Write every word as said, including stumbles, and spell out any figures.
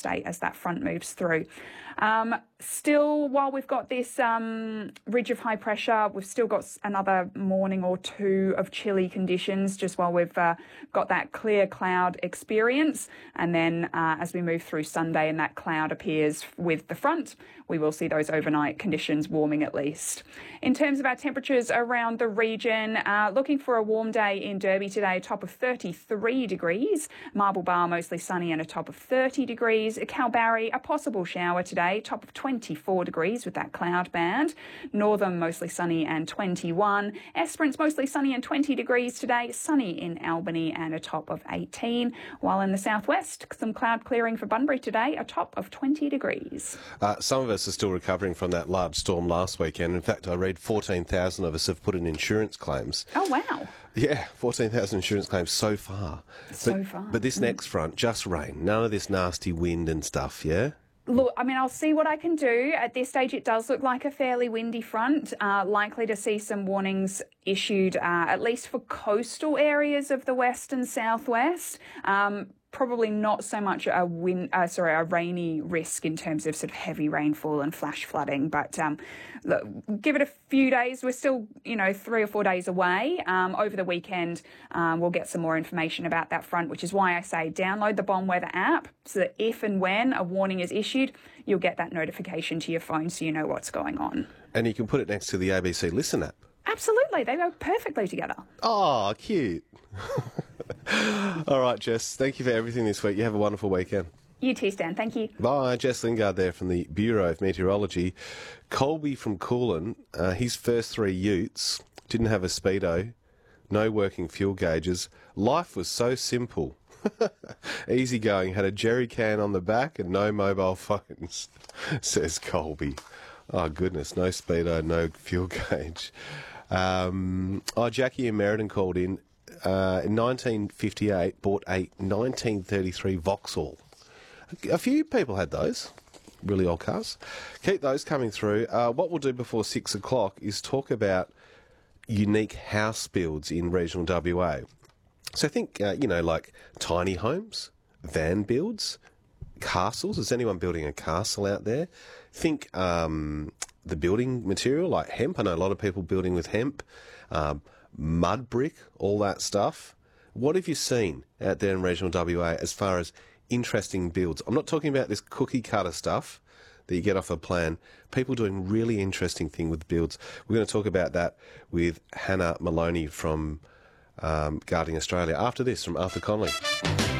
state as that front moves through. Um, still, while we've got this um, ridge of high pressure, we've still got another morning or two of chilly conditions just while we've uh, got that clear cloud experience. And then uh, as we move through Sunday and that cloud appears with the front, we will see those overnight conditions warming at least. In terms of our temperatures around the region, uh, looking for a warm day in Derby today, a top of thirty-three degrees. Marble Bar mostly sunny and a top of thirty degrees. Kalbarri, a possible shower today, top of twenty-four degrees with that cloud band. Northern mostly sunny and twenty-one. Esperance mostly sunny and twenty degrees today. Sunny in Albany and a top of eighteen. While in the southwest, some cloud clearing for Bunbury today, a top of twenty degrees. Uh, some of us are still recovering from that large storm last weekend. In fact, I read fourteen thousand of us have put in insurance claims. Oh, wow. Yeah, fourteen thousand insurance claims so far. So but, far. But this mm. next front, just rain. None of this nasty wind and stuff, yeah? Look, I mean, I'll see what I can do. At this stage, it does look like a fairly windy front, uh, likely to see some warnings issued, uh, at least for coastal areas of the west and southwest. Um, probably not so much a wind, uh, sorry, a rainy risk in terms of sort of heavy rainfall and flash flooding. But um, look, give it a few days. We're still, you know, three or four days away. Um, over the weekend, um, we'll get some more information about that front, which is why I say download the Bomb Weather app so that if and when a warning is issued, you'll get that notification to your phone so you know what's going on. And you can put it next to the A B C Listen app. Absolutely. They go perfectly together. Oh, cute. All right, Jess, thank you for everything this week. You have a wonderful weekend. You too, Stan. Thank you. Bye. Jess Lingard there from the Bureau of Meteorology. Colby from Coolin, uh, his first three utes didn't have a speedo, no working fuel gauges. Life was so simple. Easy going, had a jerry can on the back and no mobile phones, says Colby. Oh, goodness, no speedo, no fuel gauge. Um, oh, Jackie and Meriden called in. Uh, in nineteen fifty-eight, bought a nineteen thirty-three Vauxhall. A few people had those, really old cars. Keep those coming through. Uh, what we'll do before six o'clock is talk about unique house builds in regional W A. So think, uh, you know, like tiny homes, van builds, castles. Is anyone building a castle out there? Think um, the building material like hemp. I know a lot of people building with hemp. Um, mud brick, all that stuff. What have you seen out there in regional W A as far as interesting builds? I'm not talking about this cookie cutter stuff that you get off a plan. People doing really interesting thing with builds. We're going to talk about that with Hannah Maloney from um, Guarding Australia after this from Arthur Conley.